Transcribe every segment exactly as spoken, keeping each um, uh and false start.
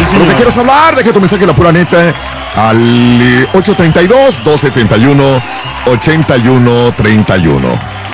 Lo que quieras hablar, deja tu mensaje La Pura Neta al ocho treinta y dos, dos setenta y uno, ochenta y uno treinta y uno.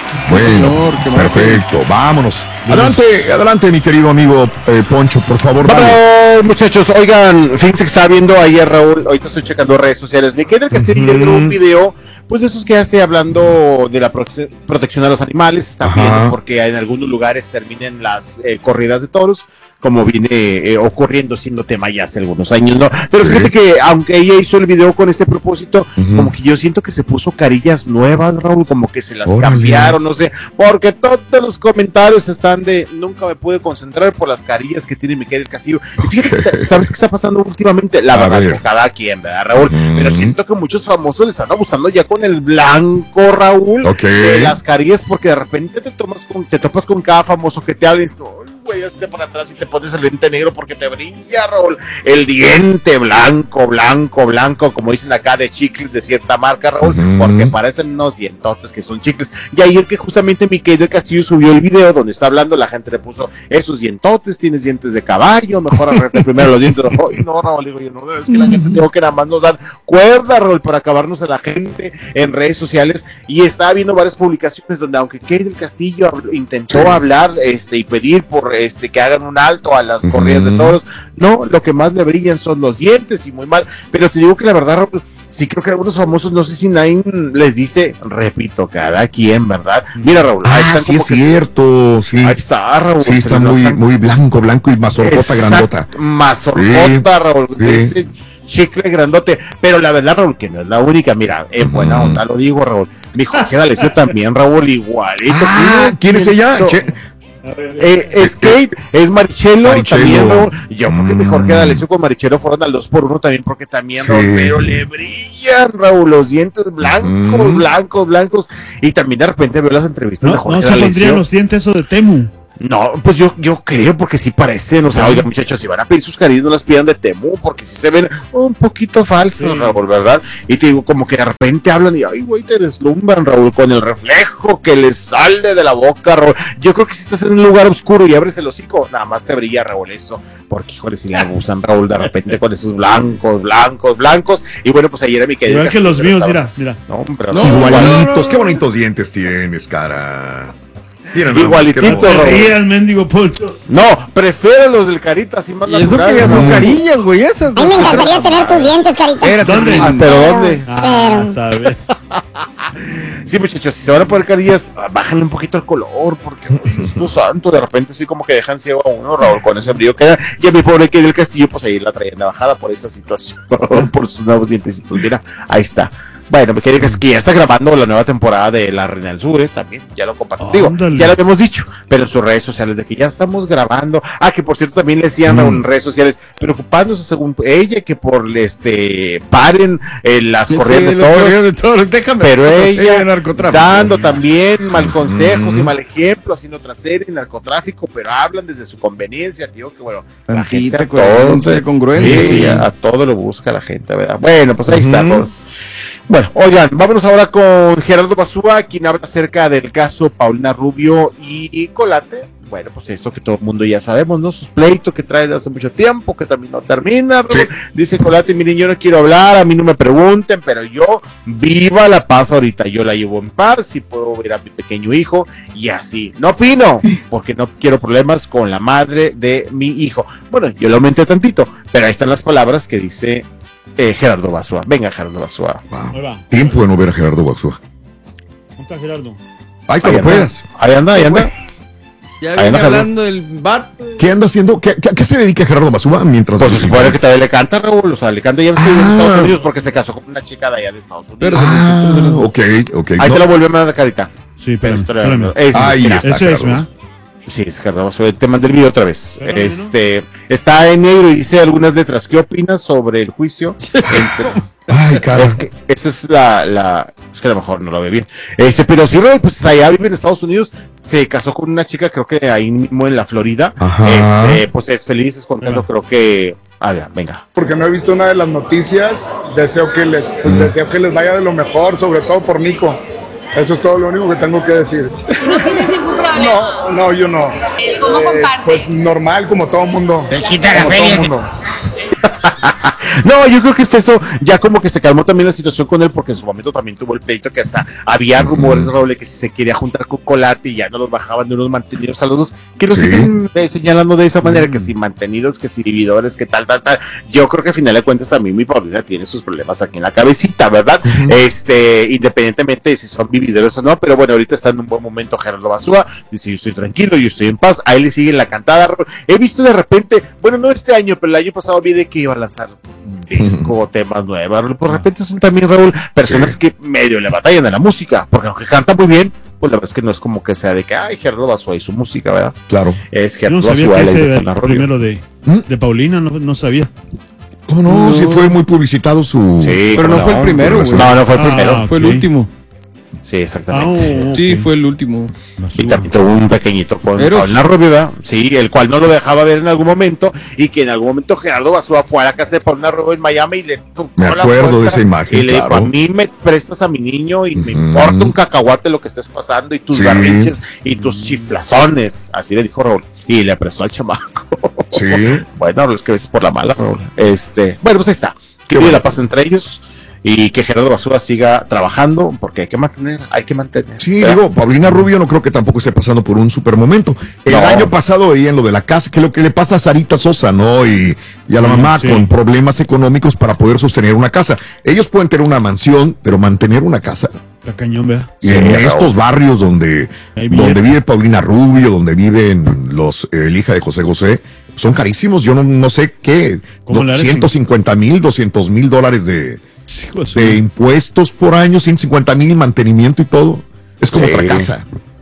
Bueno, señor, perfecto, vámonos. Adelante, adelante, mi querido amigo eh, Poncho, por favor. Vamos, muchachos, oigan, fíjense que estaba viendo ayer, Raúl, ahorita estoy checando redes sociales. Me quedé el Castillo uh-huh. grabó un video, pues esos que hace hablando de la prote- protección de los animales. Está viendo porque en algunos lugares terminen las eh, corridas de toros, como viene eh, ocurriendo siendo tema ya hace algunos años, ¿no? Pero sí. Fíjate que aunque ella hizo el video con este propósito, uh-huh. como que yo siento que se puso carillas nuevas, Raúl, como que se las Órale. cambiaron, no sé, porque todos los comentarios están de nunca me pude concentrar por las carillas que tiene Miguel del Castillo. Y fíjate que está, ¿sabes qué está pasando últimamente? La A verdad, por cada quien, ¿verdad, Raúl? Uh-huh. Pero siento que muchos famosos le están abusando ya con el blanco, Raúl, okay. de las carillas, porque de repente te tomas con, te topas con cada famoso que te habla y esto, güey, hazte para atrás y te pones el lente negro porque te brilla, Raúl, el diente blanco, blanco, blanco, como dicen acá de chicles de cierta marca, Raúl, uh-huh. porque parecen unos dientotes que son chicles. Y ayer que justamente Miguel del Castillo subió el video donde está hablando, la gente le puso esos dientotes, tienes dientes de caballo, mejor arregle primero los dientes. Ay, no, Raúl, digo yo, no, es que la gente tengo que nada más nos dan cuerda, Raúl, para acabarnos a la gente en redes sociales. Y estaba viendo varias publicaciones donde aunque Miguel del Castillo habló, intentó sí. hablar este y pedir por este que hagan un alto a las uh-huh. corridas de toros, no, lo que más le brillan son los dientes y muy mal, pero te digo que la verdad, Raúl, sí creo que algunos famosos, no sé si nadie les dice, repito, cada quien, ¿verdad? Mira, Raúl, ah, ahí sí es cierto, sí. Ahí está, Raúl. Sí, está muy, tan... muy blanco, blanco y mazorcota Exacto, grandota. Mazorcota, sí, Raúl, sí. Ese chicle grandote, pero la verdad, Raúl, que no es la única, mira, en buena onda lo digo, Raúl, mi Jorge D'Alessio también, Raúl, igualito. Ah, ¿quién es ella? Che- Eh, es Kate, es Marichelo, Marichelo. También, ¿no? Yo creo que mejor que D'Alessio con Marichelo fueron al dos por uno también, porque también, sí. Raúl, pero le brillan, Raúl, los dientes blancos, mm. blancos, blancos, y también de repente veo las entrevistas no, de Jorge No se D'Alessio. pondrían los dientes eso de Temu. No, pues yo, yo creo, porque sí parecen, o sea, oigan, muchachos, si van a pedir sus carillas, no las pidan de Temu, porque sí se ven un poquito falsas, sí. Raúl, ¿verdad? Y te digo, como que de repente hablan y, ay, güey, te deslumbran, Raúl, con el reflejo que les sale de la boca, Raúl. Yo creo que si estás en un lugar oscuro y abres el hocico, nada más te brilla, Raúl, eso, porque, híjole, si le abusan, Raúl, de repente con esos blancos, blancos, blancos, y bueno, pues ayer a mi querida. Igual que los míos, mira, mira. No, pero no, igualitos, no, no, no. Qué bonitos dientes tienes, cara. Igualitito, el mendigo Poncho. No, prefiero los del Carita, así más natural. Y eso que ya son carillas, güey, esas. A mí me encantaría tener tus dientes, Carita. Era, ¿dónde? Ah, ¿pero dónde? Ah, ¿sabes? Sí, muchachos, si se van a poner carillas, bájenle un poquito el color, porque es lo santo, de repente sí como que dejan ciego a uno, Raúl, con ese brillo que da. Y a mi pobre que del Castillo, pues ahí la traían de bajada por esa situación, por sus nuevos dientecitos. Mira, ahí está. Bueno, me quedé que ya está grabando la nueva temporada de La Reina del Sur, ¿eh? También, ya lo compartí. Digo, ya lo habíamos dicho, pero en sus redes sociales de que ya estamos grabando. Ah, que por cierto también le decían mm. en redes sociales, preocupándose según ella, que por este paren eh, las sí, corridas, sí, de, toros, de toros, déjame. Pero ella dando también mal consejos mm. y mal ejemplo, haciendo otra serie, narcotráfico, pero hablan desde su conveniencia, tío, que bueno, la gente a todo, sí, sí, a, a todo lo busca la gente, ¿verdad? Bueno, pues ahí mm. está todo. Bueno, oigan, vámonos ahora con Gerardo Basúa, quien habla acerca del caso Paulina Rubio y Colate. Bueno, pues esto que todo el mundo ya sabemos, ¿no? Sus pleitos que trae desde hace mucho tiempo, que también no termina. Sí. Dice Colate, miren, yo no quiero hablar, a mí no me pregunten, pero yo viva la paz ahorita, yo la llevo en paz y puedo ver a mi pequeño hijo y así. No opino, porque no quiero problemas con la madre de mi hijo. Bueno, yo lo aumenté tantito, pero ahí están las palabras que dice Eh, Gerardo Basúa. Venga, Gerardo Basúa. Wow. Tiempo de no ver a Gerardo Basúa. ¿Cómo está Gerardo? Ay, cuando puedas. Ahí anda, ahí anda. Ya ahí viene anda, hablando del bat. ¿Qué anda haciendo? ¿Qué, qué, qué se dedica Gerardo Basúa mientras? Pues se supone que todavía le canta, Raúl. O sea, le canta ya en ah. Estados Unidos porque se casó con una chica de allá de Estados Unidos. Pero ah, ok, ok. Ahí no. Te la volvió a mandar, Carita. Sí, pero. Ahí está, Eso es, ¿verdad? Sí, es Gerardo Basúa. Te mandé el video otra vez. Pero este no. Está en negro y dice algunas letras. ¿Qué opinas sobre el juicio? Entre... Ay, cara. Es que esa es la, la. Es que a lo mejor no lo ve bien. Este, pero sí, pues allá vive en Estados Unidos. Se casó con una chica, creo que ahí mismo en la Florida. Ajá. Este, pues es feliz, es contento, creo que. A ver, venga. Porque no he visto una de las noticias. Deseo que les, pues, mm. deseo que les vaya de lo mejor, sobre todo por Nico. Eso es todo lo único que tengo que decir. ¿No tienes ningún problema? No, no, yo no. ¿Cómo eh, compartes? Pues normal, como todo mundo. Te quita la feria. No, yo creo que este eso ya como que se calmó también la situación con él, porque en su momento también tuvo el pleito que hasta había rumores, Raúl, de que si se quería juntar con Colate y ya no los bajaban de unos mantenidos a los dos, que lo Sí. siguen eh, señalando de esa manera, que si mantenidos, que si vividores, que tal, tal, tal. Yo creo que al final de cuentas también mi Paulina tiene sus problemas aquí en la cabecita, ¿verdad? Este, independientemente de si son vividores o no, pero bueno, ahorita está en un buen momento Gerardo Basúa, dice yo estoy tranquilo, yo estoy en paz, a él le sigue la cantada. He visto de repente, bueno, no este año, pero el año pasado vi de que iba a lanzar un disco, temas nuevos, por repente son también, Raúl, personas Sí. que medio le batallan a la música, porque aunque canta muy bien, pues la verdad es que no es como que sea de que, ay, Gerardo Basúa y su música, ¿verdad? Claro. Es Yo no Gerardo sabía Basúa, que él es ese de era el Paulina Rubio. primero de, ¿Mm? de Paulina, no, no sabía. ¿Cómo no? No. Si fue muy publicitado su... Sí, Pero no fue el primero, güey. No, no fue el Ah, primero. Fue el ok. último. Sí, Ah, exactamente. oh, Sí, ok. fue el último. Y también tuvo un pequeñito con Eros. Paulina Rubio, ¿verdad? Sí, el cual no lo dejaba ver en algún momento, y que en algún momento Gerardo Basúa fue a la casa de Paulina Rubio en Miami y le tocó Me la acuerdo puerta de esa imagen, y le dijo, claro. a mí me prestas a mi niño y me Ujú. importa un cacahuate lo que estés pasando y tus Sí. berrinches y tus chiflazones, así le dijo Raúl, y le prestó al chamaco. Sí. Bueno, es que ves por la mala, Raúl. Este, bueno, pues ahí está. Que Qué vive bueno. la paz entre ellos y que Gerardo Basúa siga trabajando, porque hay que mantener, hay que mantener. Sí, ¿verdad? digo, Paulina Rubio no creo que tampoco esté pasando por un super momento. El No. año pasado veía en lo de la casa, que lo que le pasa a Sarita Sosa, ¿no? Y, y a la Mm, mamá sí. con problemas económicos para poder sostener una casa. Ellos pueden tener una mansión, pero mantener una casa. La cañón, ¿verdad? Y Sí, en Raúl. estos barrios donde, Hay billete. donde vive Paulina Rubio, donde viven los, eh, el hija de José José, son carísimos. Yo no, no sé qué, ¿Cómo le haré, ciento cincuenta mil, doscientos mil dólares de, Sí, hijo de su- de impuestos por año, ciento cincuenta mil, mantenimiento y todo. Es como Sí. otra casa.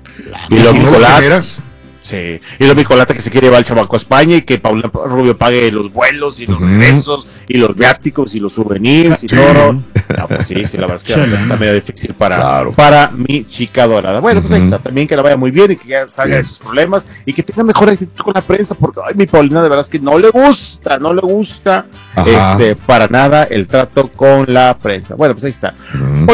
Y Y lo si no lo Nicolás, generas, sí, y lo Nicolata que se quiere llevar al chamaco a España y que Paulina Rubio pague los vuelos y los Ujú. regresos y los viáticos y los souvenirs y Sí. todo. No, pues sí, sí, la verdad es que Chale. está medio difícil para, Claro. para mi chica dorada. Bueno, pues ahí Ujú. está, también que la vaya muy bien y que ya salga Bien. de sus problemas y que tenga mejor actitud con la prensa, porque ay, mi Paulina de verdad es que no le gusta, no le gusta Ajá. este para nada el trato con la prensa. Bueno, pues ahí está. mm,